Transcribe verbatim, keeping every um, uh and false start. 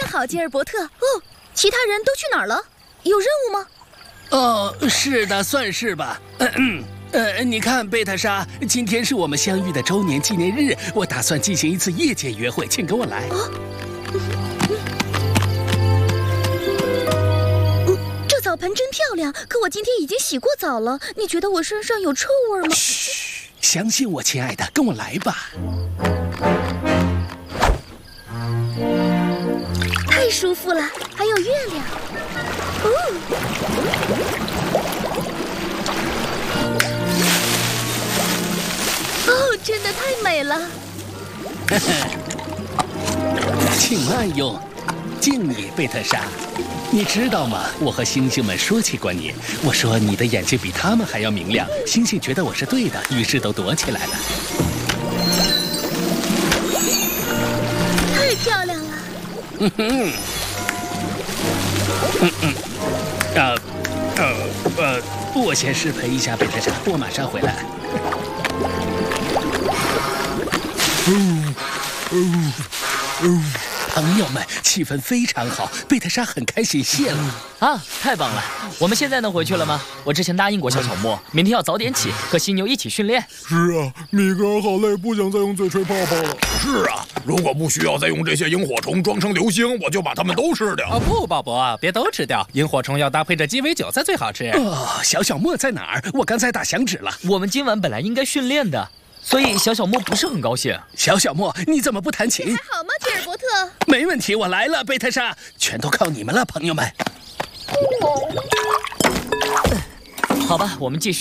上好，吉尔伯特。哦，其他人都去哪儿了？有任务吗？ 哦，是的，算是吧。嗯呃，你看，贝特莎，今天是我们相遇的周年纪念日，我打算进行一次夜间约会，请跟我来。 哦，嗯，这澡盆真漂亮，可我今天已经洗过澡了。你觉得我身上有臭味吗？ 嘘，相信我，亲爱的，跟我来吧。 太舒服了，还有月亮。哦。哦，真的太美了！ 请慢用，敬你，贝特莎。你知道吗？我和星星们说起过你，我说你的眼睛比他们还要明亮。星星觉得我是对的，于是都躲起来了。 太漂亮了！ 嗯哼，嗯嗯，呃，呃呃，我先失陪一下贝特莎，我马上回来。朋友们，气氛非常好，贝特莎很开心，谢了。 啊，太棒了！我们现在能回去了吗？我之前答应过小小莫，明天要早点起，和犀牛一起训练。 是啊，米格尔好累，不想再用嘴吹泡泡了。 是啊，如果不需要再用这些萤火虫装成流星，我就把它们都吃掉。 哦不，鲍勃，别都吃掉，萤火虫要搭配着鸡尾酒才最好吃。 哦，小小莫在哪儿？我刚才打响指了。 我们今晚本来应该训练的。所以小小莫不是很高兴。 小小莫，你怎么不弹琴？ 还好吗，吉尔伯特？ 没问题，我来了，贝特莎，全都靠你们了，朋友们。 好吧，我们继续。